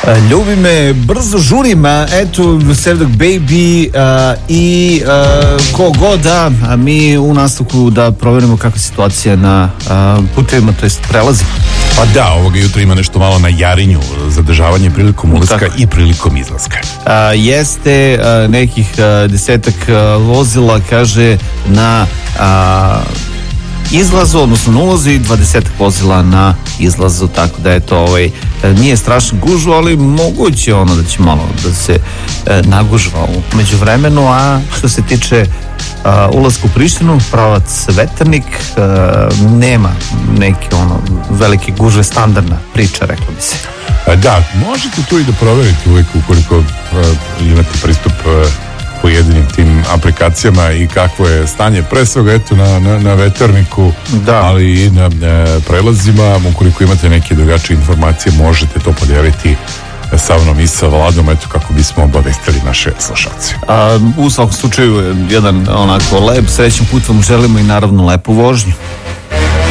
Ljubi me, brzo žurim, eto, Sevdok Baby i ko god da, a mi u nastavku da proverimo kakva situacija na putevima, to jest prelazi. Pa da, ovoga jutra ima nešto malo na Jarinju, zadržavanje prilikom ulaska i prilikom izlaska. Jeste nekih 10 vozila, kaže, na izlazu, odnosno na ulazu i 20 vozila na izlazu, tako da je to nije strašno gužva, ali moguće da će malo da se nagužva u međuvremenu. A što se tiče ulaska u Prištinu, pravac Veternik, nema neke velike gužve, standardna priča, reklo bi se. Da, možete tu i da proverite uvijek ukoliko imate pristup pojedinim tim aplikacijama i kakvo je stanje, pre svega eto na Veterniku, da, ali i na prelazima. Ukoliko imate neke drugačije informacije, možete to podijeliti sa mnom i sa Vladom, eto, kako bismo obavestili naše slušalce. U svakom slučaju jedan onako lep, srećan put vam želimo i naravno lepu vožnju.